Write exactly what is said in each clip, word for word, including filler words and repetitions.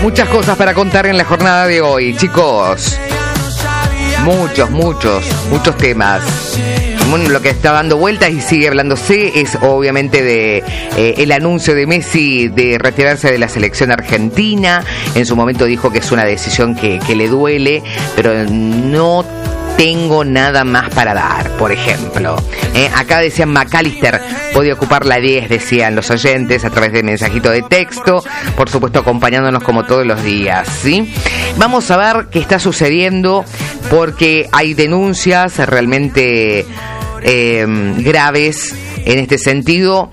Muchas cosas para contar en la jornada de hoy, chicos. Muchos, muchos, muchos temas. Bueno, lo que está dando vueltas y sigue hablándose es obviamente de eh, el anuncio de Messi de retirarse de la selección argentina. En su momento dijo que es una decisión que, que le duele, pero no tengo nada más para dar, por ejemplo. Eh, acá decían McAllister podía ocupar la diez, decían los oyentes a través de mensajito de texto, por supuesto acompañándonos como todos los días, ¿sí? Vamos a ver qué está sucediendo porque hay denuncias realmente eh, graves en este sentido.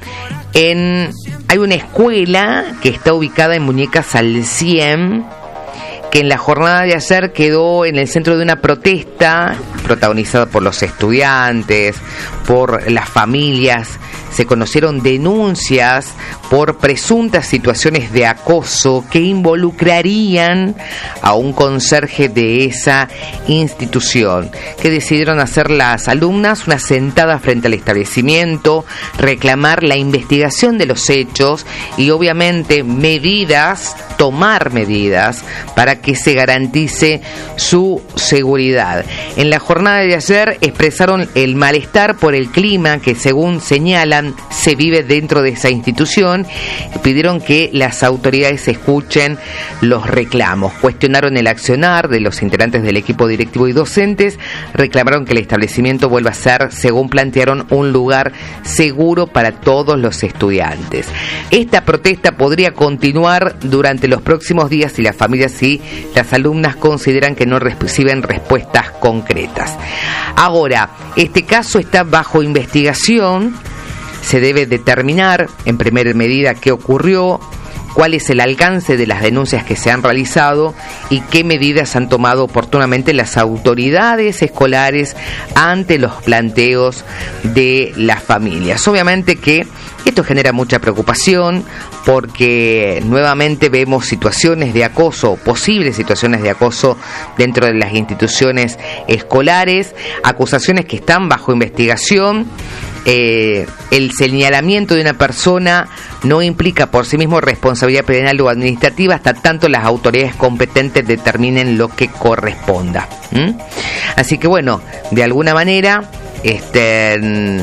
En, hay una escuela que está ubicada en Muñecas al cien, que en la jornada de ayer quedó en el centro de una protesta protagonizada por los estudiantes, por las familias. Se conocieron denuncias por presuntas situaciones de acoso que involucrarían a un conserje de esa institución, que decidieron hacer las alumnas una sentada frente al establecimiento, reclamar la investigación de los hechos y obviamente medidas, tomar medidas para que se garantice su seguridad. En la jornada de ayer expresaron el malestar por el clima que, según señalan, se vive dentro de esa institución y pidieron que las autoridades escuchen los reclamos. Cuestionaron el accionar de los integrantes del equipo directivo y docentes, reclamaron que el establecimiento vuelva a ser, según plantearon, un lugar seguro para todos los estudiantes. Esta protesta podría continuar durante los próximos días y las familias y las alumnas consideran que no reciben respuestas concretas. Ahora, este caso está bajo investigación. Se debe determinar, en primera medida, qué ocurrió, cuál es el alcance de las denuncias que se han realizado y qué medidas han tomado oportunamente las autoridades escolares ante los planteos de las familias. Obviamente que esto genera mucha preocupación porque nuevamente vemos situaciones de acoso, posibles situaciones de acoso dentro de las instituciones escolares, acusaciones que están bajo investigación. Eh, el señalamiento de una persona no implica por sí mismo responsabilidad penal o administrativa hasta tanto las autoridades competentes determinen lo que corresponda. ¿Mm? Así que bueno, de alguna manera este,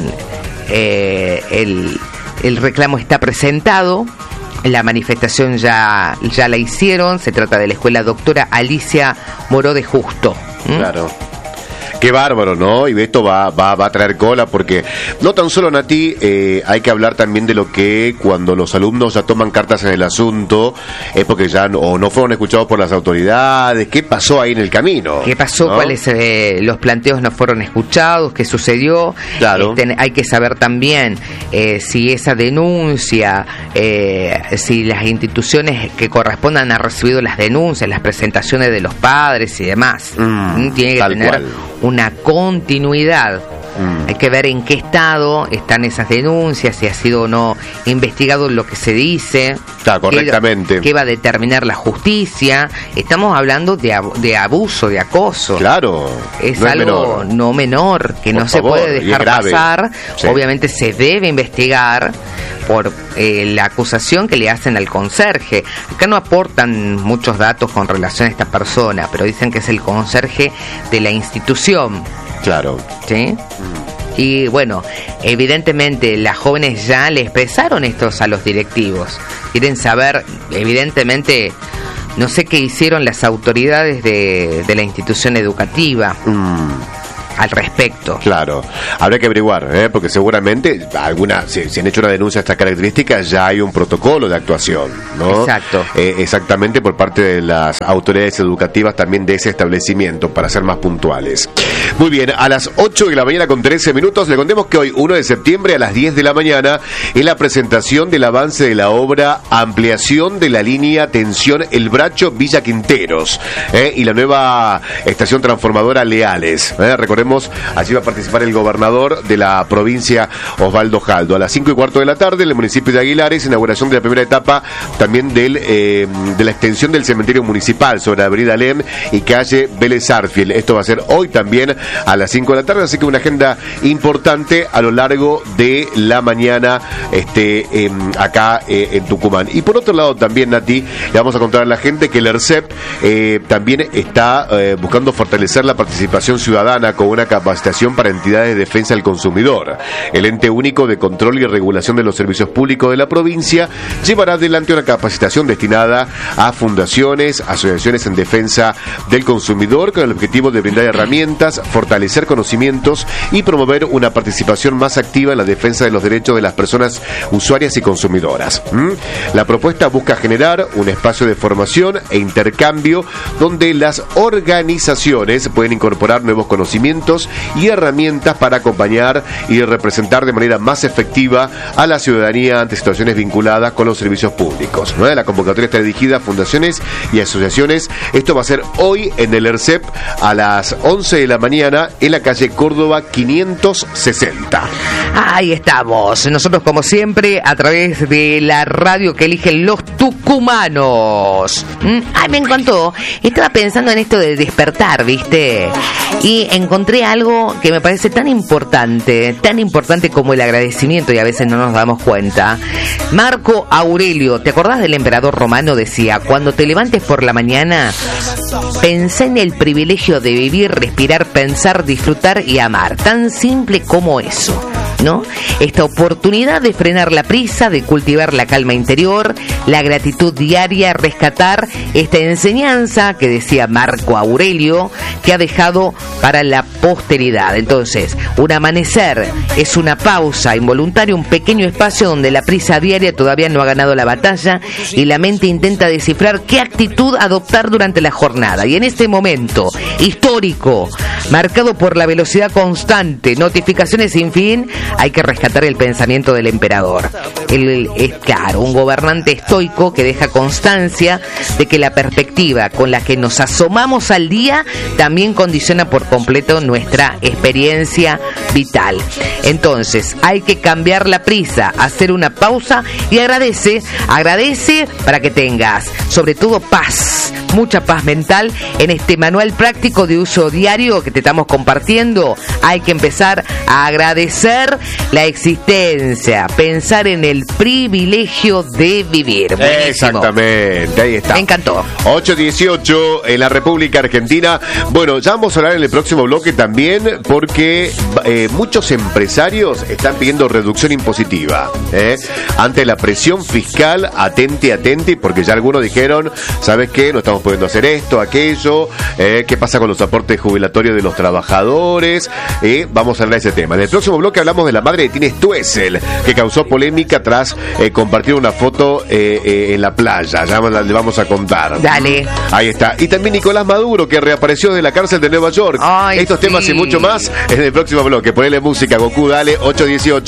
eh, el, el reclamo está presentado. La manifestación ya, ya la hicieron. Se trata de la escuela Doctora Alicia Moró de Justo. ¿Mm? Claro. Qué bárbaro, ¿no? Y esto va, va, va a traer cola porque no tan solo, Nati, eh, hay que hablar también de lo que cuando los alumnos ya toman cartas en el asunto es porque ya no, o no fueron escuchados por las autoridades. ¿Qué pasó ahí en el camino? ¿Qué pasó? ¿No? ¿Cuáles eh, los planteos no fueron escuchados? ¿Qué sucedió? Claro. Este, hay que saber también eh, si esa denuncia, eh, si las instituciones que correspondan han recibido las denuncias, las presentaciones de los padres y demás. Mm, Tiene que tener cual. una continuidad. Mm. Hay que ver en qué estado están esas denuncias, si ha sido o no investigado lo que se dice. Está correctamente. Qué, qué va a determinar la justicia. Estamos hablando de, ab- de abuso, de acoso. Claro. Es no algo es no menor, que por no favor, se puede dejar pasar. Sí. Obviamente se debe investigar por eh, la acusación que le hacen al conserje. Acá no aportan muchos datos con relación a esta persona, pero dicen que es el conserje de la institución. Claro. ¿Sí? Mm. Y bueno, evidentemente las jóvenes ya le expresaron esto a los directivos. Quieren saber, evidentemente, no sé qué hicieron las autoridades de, de la institución educativa. Mm. Al respecto. Claro, habrá que averiguar, ¿eh? Porque seguramente alguna, si, si han hecho una denuncia de estas características, ya hay un protocolo de actuación, ¿no? Exacto. Eh, exactamente por parte de las autoridades educativas también de ese establecimiento, para ser más puntuales. Muy bien, a las ocho de la mañana con trece minutos, le contemos que hoy, uno de septiembre, a las diez de la mañana, es la presentación del avance de la obra Ampliación de la línea Tensión El Bracho Villa Quinteros, ¿eh? Y la nueva estación transformadora Leales, ¿eh? Recordemos recordemos, allí va a participar el gobernador de la provincia, Osvaldo Jaldo. A las cinco y cuarto de la tarde, en el municipio de Aguilares, inauguración de la primera etapa también del, eh, de la extensión del cementerio municipal sobre la avenida Alem y calle Vélez Arfiel. Esto va a ser hoy también a las cinco de la tarde, así que una agenda importante a lo largo de la mañana este, eh, acá eh, en Tucumán. Y por otro lado también, Nati, le vamos a contar a la gente que el ERCEP eh, también está eh, buscando fortalecer la participación ciudadana con una capacitación para entidades de defensa del consumidor. El ente único de control y regulación de los servicios públicos de la provincia llevará adelante una capacitación destinada a fundaciones, asociaciones en defensa del consumidor con el objetivo de brindar herramientas, fortalecer conocimientos y promover una participación más activa en la defensa de los derechos de las personas usuarias y consumidoras. ¿Mm? La propuesta busca generar un espacio de formación e intercambio donde las organizaciones pueden incorporar nuevos conocimientos y herramientas para acompañar y representar de manera más efectiva a la ciudadanía ante situaciones vinculadas con los servicios públicos. ¿No? La convocatoria está dirigida a fundaciones y asociaciones. Esto va a ser hoy en el ERCEP a las once de la mañana en la calle Córdoba quinientos sesenta. Ahí estamos, nosotros como siempre a través de la radio que eligen los tucumanos. ¿Mm? Ay, me encantó. Estaba pensando en esto de despertar, ¿viste? Y encontré algo que me parece tan importante, tan importante como el agradecimiento, y a veces no nos damos cuenta. Marco Aurelio, ¿te acordás del emperador romano? Decía, cuando te levantes por la mañana, pensá en el privilegio de vivir, respirar, pensar, disfrutar y amar. Tan simple como eso, ¿no? Esta oportunidad de frenar la prisa, de cultivar la calma interior, la gratitud diaria, rescatar esta enseñanza que decía Marco Aurelio, que ha dejado para la posteridad. Entonces, un amanecer es una pausa involuntaria, un pequeño espacio donde la prisa diaria todavía no ha ganado la batalla y la mente intenta descifrar qué actitud adoptar durante la jornada. Y en este momento histórico, marcado por la velocidad constante, notificaciones sin fin, hay que rescatar el pensamiento del emperador. Él es, claro, un gobernante estoico que deja constancia de que la perspectiva con la que nos asomamos al día también condiciona por completo nuestra experiencia vital. Entonces, hay que cambiar la prisa, hacer una pausa y agradece, agradece para que tengas, sobre todo, paz, mucha paz mental en este manual práctico de uso diario que te estamos compartiendo. Hay que empezar a agradecer la existencia, pensar en el privilegio de vivir. Buenísimo. Exactamente, ahí está. Me encantó. ocho dieciocho en la República Argentina. Bueno, ya vamos a hablar en el próximo bloque también porque eh, muchos empresarios están pidiendo reducción impositiva. ¿eh? Ante la presión fiscal, atente, atente, porque ya algunos dijeron, ¿sabes qué? No estamos pudiendo hacer esto, aquello. Eh, ¿Qué pasa con los aportes jubilatorios de los trabajadores? Eh, vamos a hablar de ese tema. En el próximo bloque hablamos de la madre de Tine Stoessel, que causó polémica tras eh, compartir una foto eh, eh, en la playa. Ya le vamos a contar. Dale. Ahí está. Y también Nicolás Maduro, que reapareció de la cárcel de Nueva York. Ay, Estos sí. temas y mucho más en el próximo bloque. Ponele música, Goku, dale, ocho dieciocho.